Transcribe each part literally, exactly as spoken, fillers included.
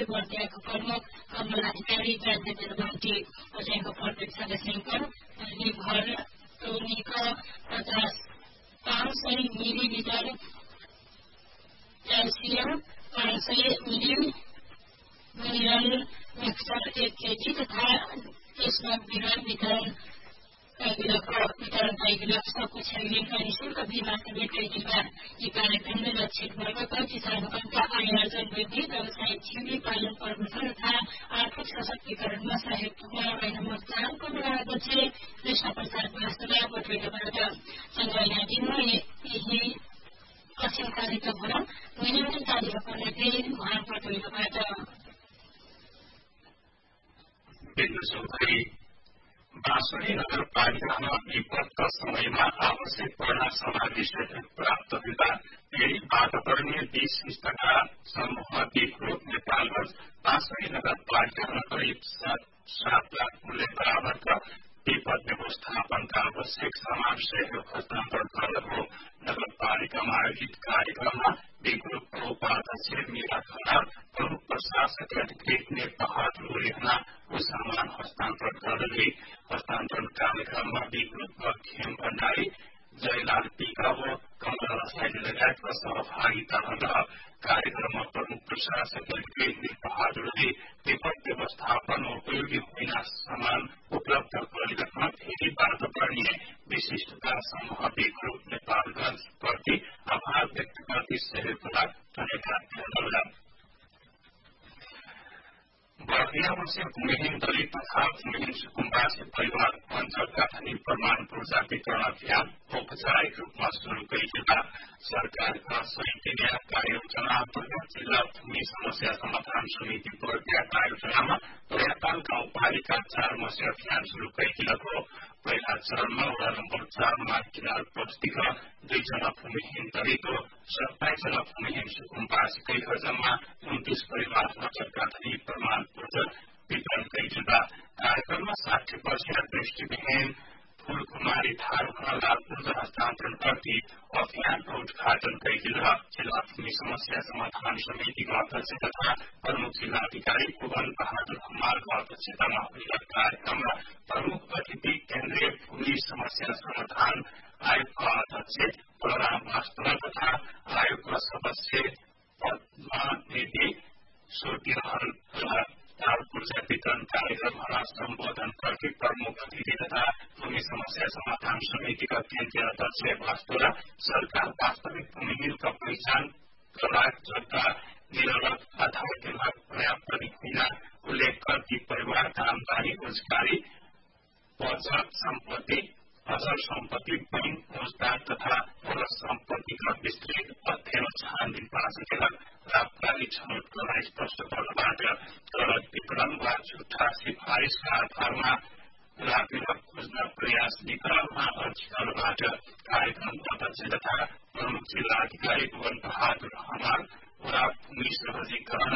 बर्दियाको प्रमुख कमलाधिकारी राजदेव भाटी अजयको प्रत्यक्ष सदस्यको निर्भर टोनीको पचास पाँच सय मिलिलिटर क्याल्सियम पाँच सय मिली मिनरल मिक्सर एक केजी तथा त्यसमा बिरुवा वितरण वितरण पाइदिला सबको छेउका निःशुल्क बिमा समेत जिल्ला यी कार्यक्रमले लक्षित वर्गका किसानहरूका आय आर्जन वृद्धि व्यवसायिक जीवी पालन प्रबन्धन तथा आर्थिक सशक्तिकरणमा सहयोग पुग्न ऐन नम्बर चारको अध्यक्ष कृष्ण प्रसाद वास्तुला बटुवाबाट सङ्घर्ष दिनमा यही अक्षम कार्यक्रमहरू नियन्त्रण कार्यक्रमले उहाँ बटुवाबाट बाँसुरी नगरपालिकामा विपदका समयमा आवश्यक पर्दा समावेश प्राप्त हुँदा यही वातावरणीय विशिष्टता समूह ग्रुप नेपालगञ्ज बाँसुरी नगरपालिकामा करिब सात लाख मूल्य बराबरका विपद व्यवस्थापनका आवश्यक सामान सहयोग हस्तान्तरण गर्नुभयो। नगरपालिकामा आयोजित कार्यक्रममा ग्रुपका उपाध्यक्ष मीरा खनाल प्रमुख प्रशासक अधिकृत बहादुर रेखना सामान हस्तान्तरण गर्दै हस्तान्तरण कार्यक्रममा ग्रुपका खेम भण्डारी जयलाल टिकावो कमला रसाइली लगायतका सहभागिता रह कार्यक्रममा प्रमुख प्रशासक अधिकृत बहादुरले विपद व्यवस्थापन उपयोगी होइन सामान उपलब्ध गरिराख्न फेरि वातावरणीय विशिष्टता समूह ग्रुप नेपालगञ्ज प्रति आभार व्यक्त गर्दै सहयोगका धन्यवाद दिनुभयो। बर्दिया बसेर भूमिहीन दलित तथा भूमिहीन सुकुम्बासी परिवार अञ्चल गाँथनी प्रमाण पूर्जा वितरण अभियान औपचारिक रूपमा शुरू गरिएका सरकारका सैन्य कार्ययोजना अन्तर्गत जिल्ला भूमि समस्या समाधान समिति बर्दियाका आयोजनामा पर्यटन गाउँपालिका चार मस्य अभियान शुरू गरिएको पहिला चरणमा वडा नम्बर चारमा किनार बस्तीका दुईजना भूमिहीन दलित र सत्ताइसजना भूमिहीन सुकुम्बासीकै हजममा उन्तीस परिवार अञ्चल गाँथनी प्रमाण पूर्जा वितरण गरिएका कार्यक्रममा साठी वर्षीय दृष्टिविहीन फूलकुमारी थारूका लाभ पूर्जा हस्तान्तरण गर्दै अभियानको उद्घाटन गरिएका जिल्ला भूमि समस्या समाधान समितिका अध्यक्ष तथा प्रमुख जिल्लाधिकारी भुवन बहादुर हमालको अध्यक्षतामा हुने कार्यक्रममा प्रमुख अतिथि केन्द्रीय भूमि समस्या समाधान आयोगका अध्यक्ष बलराम वास्तुला तथा आयोगका सदस्य पद्मा देवी सोटिहल पूर्जा वितरण कार्यक्रममा सम्बोधन गर्दै प्रमुख अतिथि तथा भूमि समस्या समाधान समितिका केन्द्रीय अध्यक्ष वास्तुला सरकार वास्तविक भूमिहीनका पहिचान गराक जग्गा निरलक अथवा पर्याप्त होइन उल्लेख गर्दै परिवारका आमदानी रोजगारी बचत सम्पत्ति अचल सम्पत्ति बैंक रोजगार तथा मूल सम्पत्तिका विस्तृत अध्ययन छानबिन पास लाभकारी छनौट गर्न स्पष्ट गर्नबाट गलत वितरण वा झुठा सिफारिसका आधारमा लाभविलक खोज्न प्रयास विकलनमा अर्जी गर्नबाट कार्यक्रमको अध्यक्ष तथा प्रमुख जिल्लाधिकारी भुवन बहादुर हमाल वडा भूमि सहजीकरण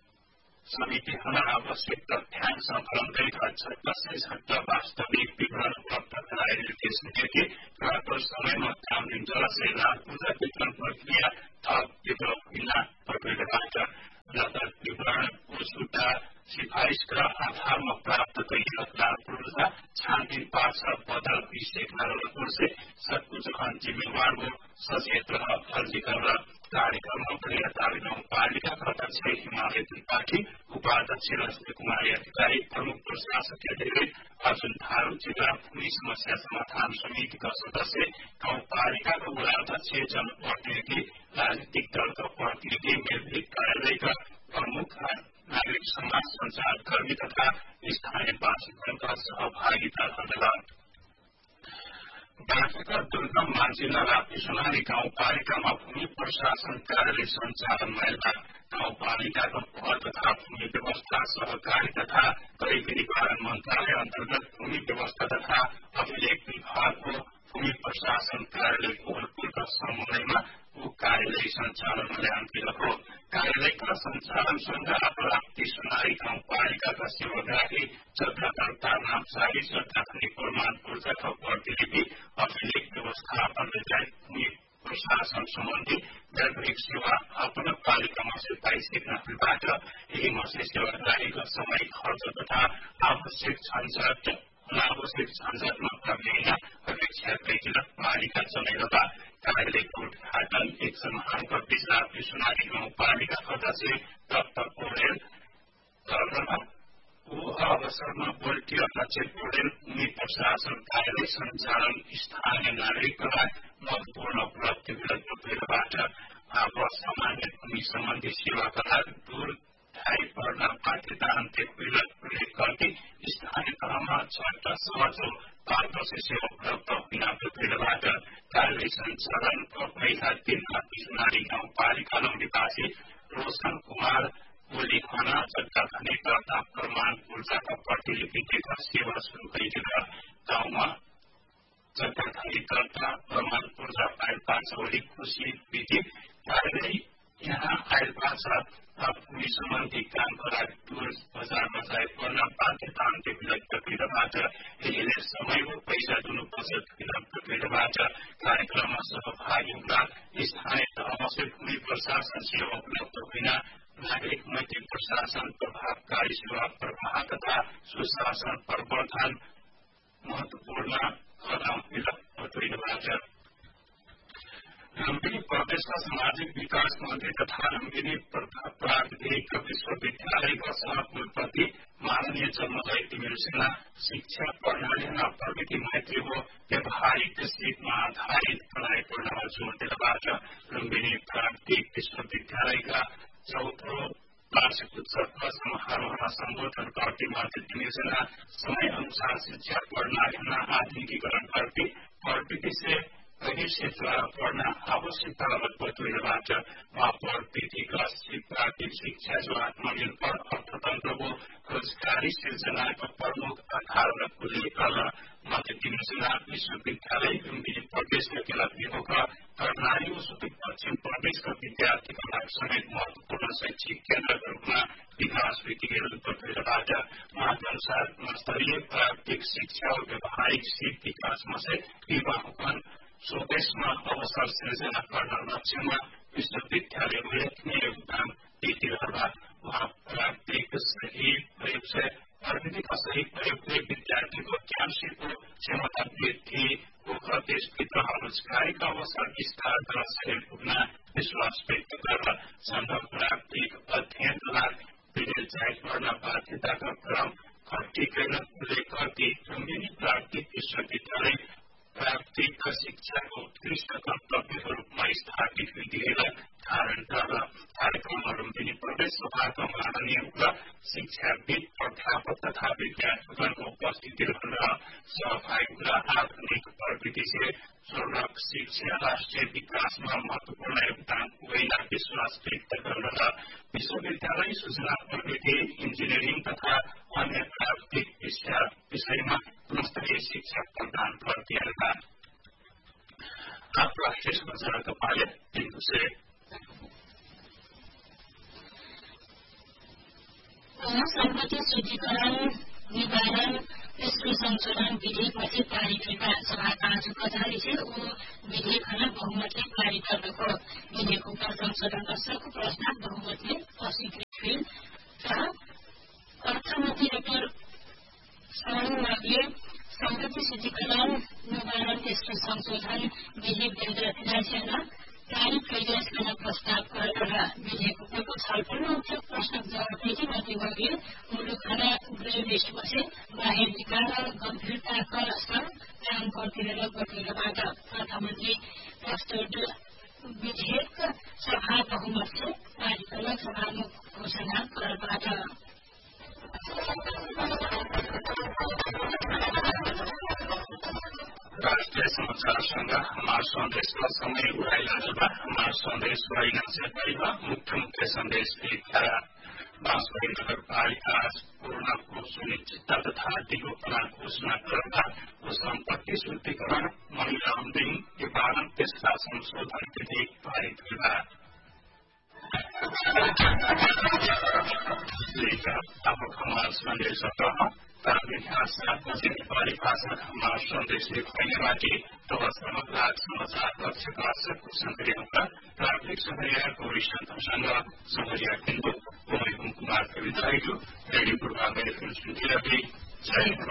समितिहरूमा आवश्यक तथ्याङ्क सङ्कलन गरेका झट्टै झट्ट वास्तविक विवरण उपलब्ध गराउने निर्देश दिए र समयमा काम दिन जलाशय लाभ पूर्जा वितरण प्रक्रिया थप तीव्र होइन प्रक्रियाबाट नगद विवरणको झुटा सिफारिसका आधारमा प्राप्त गरिएका लाभ पूर्जा छानबिन पास बदल विषय से सबको जहाँ जिम्मेवार हो सचेत रह अर्जी गर्न कार्यक्रममा पर्यटन गाउँपालिकाका अध्यक्ष हिमालय त्रिपाठी उपाध्यक्ष रश्मि कुमारी अधिकारी प्रमुख प्रशासक अधिकारी अर्जुन थारू जिल्ला भूमि समस्या समाधान समितिका सदस्य गाउँपालिकाका वडाध्यक्ष जनप्रतिनिधि राजनीतिक दलका प्रतिनिधि मेलभित कार्यालयका प्रमुख नागरिक समाज सञ्चारकर्मी तथा स्थानीय वासीहरूका सहभागिता रहँदा बाँकेका दुर्गम मानजिल्ला राप्ती सोनाली गाउँपालिकामा भूमि प्रशासन कार्यालय सञ्चालन महिला गाउँपालिकाको भर तथा भूमि व्यवस्था सहकारी तथा गरीबी निवारण मन्त्रालय अन्तर्गत भूमि व्यवस्था तथा अभिलेख विभागको भूमि प्रशासन कार्यालय कोहलपुरका समन्वयमा कार्यालय सञ्चालन ल्याएको कार्यालयका सञ्चालनसँग राप्ती सोनाली गाउँपालिकाका सेवाग्राही जग्गाकर्ता नामसारी जग्गाखनी प्रमाण पूर्जाका प्रतिलिपि अभिलेख व्यवस्थापन भूमि प्रशासन सम्बन्धी व्यावहारिक सेवा आफ्नो पालिकामा सत्ताइस नफलबाट केही मात्रै सेवादारीको समय खर्च तथा आवश्यक झन्झट अनावश्यक झन्झटमा पर्दैन अपेक्षा गइकिन पालिका चलाइरहँदा कार्यालयको उद्घाटन एक समारोहका पिछला विश्वनाथ गाउँपालिका अध्यक्ष डाक्टर पौडेल गर्नमा ऊ अवसरमा बोल्टी अध्यक्ष पौडेल उनी प्रशासन कार्यालय सञ्चालन स्थानीय नागरिकलाई महत्वपूर्ण उपलब्धि भइरहबाट अब सामान्य भूमि सम्बन्धी सेवाका लागि दूर ठाई पर्न बाध्यता अन्त्य उल्लेख गर्दै स्थानीय तहमा छवटा सवाचो पारदर्शी सेवा उपलब्ध हुन भइरहबाट कार्यालय सञ्चालनको पहिला दिनमा विश्वनाथ गाउँपालिका निवासी रोशन कुमार ओली खाना जग्गा धनीकर्ता प्रमाण ऊर्जाका प्रतिलिपि दिएका सेवा शुरू गरिदिँदा गाउँमा जग्गा धनीकर्ता प्रमाण ऊर्जा पाएपछि ओली खुसी बिते कार्यालय यहाँ आएपछि भूमि सम्बन्धी कामको लागि दूर बजारमा जाए पर्न बाध्यता अन्त्य विलग्न पीडबाट यसले समय र पैसा दिनुपर्छ विलग्न पीडबाट कार्यक्रममा सहभागी हुँदा स्थानीय तहमा भूमि प्रशासन सेवा उपलब्ध होइन नागरिक मैत्री प्रशासन प्रभावकारी सेवा प्रवाह तथा सुशासन प्रवर्धन महत्वपूर्ण कदम विलग्नबाट लुम्बिनी प्रदेशका सामाजिक विकास मन्त्री तथा लुम्बिनी प्राविधिक विश्वविद्यालयका सहकुलपति माननीय जन्मजय तिमिर सिन्हा शिक्षा प्रणालीमा प्रविधि मैत्री हो व्यावहारिक सिपमा आधारित पढाइ पढ्नमा जोड़ दिनबाट लुम्बिनी प्राविधिक विश्वविद्यालयका चौथो वार्षिक उत्सवका समारोहमा सम्बोधन गर्दै मन्त्री तिमिर सिन्हा समय अनुसार शिक्षा प्रणालीमा आधुनिकीकरण गर्दै प्रविधि से भविष्य द्वारा पढ़ना आवश्यकता बतुलबाट प्रविधिका प्राथमिक शिक्षा जो आत्मनिर्भर अर्थतन्त्र को रोजगारी सृजनाका प्रमुख आधार उल्लेख गर्न मन्त्री तिमिर सिन्हा विश्वविद्यालय लुम्बिनी प्रदेशका केलाभिमुखका कर्णाली र सुदूर पश्चिम प्रदेशका विद्यार्थीका लागि समेत महत्वपूर्ण शैक्षिक केन्द्रका रूपमा विकास वृद्धिहरू बतुलबाट उहाँका स्तरीय प्राविधिक शिक्षा र व्यावहारिक सिप विकासमा चाहिँ युवाको स्वदेशमा अवसर सृजना गर्न लक्ष्यमा विश्वविद्यालय उल्लेखनीय योगदान दिइरहँदा उहाँ प्राविधिक सही प्रयोग से प्रविधिका सही प्रयोगले विद्यार्थीको ज्ञान सिपको क्षमता वृद्धि र देशभित्र रोजगारीका अवसर विस्तार सही पुग्न विश्वास व्यक्त गर्न सम्भव प्राविधिक अध्ययनका लागि विदेश जाय गर्न बाध्यताका क्रम घटिकन उल्लेख गर्दै लुम्बिनी प्राविधिक विश्वविद्यालय प्राविधिक शिक्षाको उत्कृष्ट कर्तव्यको रूपमा स्थापित हुइदिएर धारण गर्न कार्यक्रममा लुम्बिनी प्रदेश सभाका माननीय उप शिक्षाविद प्राध्यापक तथा विद्यार्थीगणको उपस्थिति रहन सहभागी हुँदा आधुनिक प्रविधि से सड़क शिक्षा राष्ट्रिय विकासमा महत्वपूर्ण योगदान पुगैना विश्वास व्यक्त गर्न र विश्वविद्यालय सूचना प्रविधि इन्जिनियरिङ तथा अन्य प्राविधिक विषयमा गुणस्तरीय शिक्षा प्रदान गर्दिएका आप राष्ट्रिय समाचारका पाले दिनुसे सम्पत्ति शुद्धिकरण निवारण यसको संशोधन विधेयकपछि पारित हुँदा सभाका आज पछाडि चाहिँ ऊ विधेयकलाई बहुमतले पारित गर्नको विधेयक उप संशोधन दर्शकको प्रस्ताव बहुमतले अस्वीकृत हुन् र अर्थमन्त्री डाक्टर शरण माविले सम्पत्ति शुद्धिकरण निवारण यसको संशोधन विधेयक दुई हजार तिरासीमा पारित गरिरहेको प्रस्ताव गरेर विधेयक उपको छलफलमा उक्त प्रश्न जवाब दिँदै मन्त्रीवर्गले मुलुक खाना गृह देशपछि बाहिर विकार र गम्भीरताका स्तर काम गरिदिएर बटुलबाट अर्थमन्त्री प्रस्तुत विधेयक सभा बहुमतले पारित गर्न सभामुख घोषणा गरेबाट राष्ट्रिय समाचार संघ हमार संदेशमा समय उडाइलाजबा हमार संदेश उडाइलाजबा मुख्य मुख्य संदेश लेखा बाँसबरी नगरपालिका पूर्णको सुनिश्चितता तथा दिगोपना घोषणा गर्दा सम्पत्ति शुद्धिकरण मनी लन्ड्रिङ निवारण त्यसका संशोधन विधेयक पारित हुँदा लेखा अब हमार संदेश सात बजे नेपाली भाषा हमार संदेश लेखबाटी तबसम्म राज समाचार कक्षका दर्शक संक्रियाका प्राविधिक सहयोगको विषयसँग सहयोग दिनुभयो शिवम कुमार का विदा रहेको रेडियो पूर्वाधार जय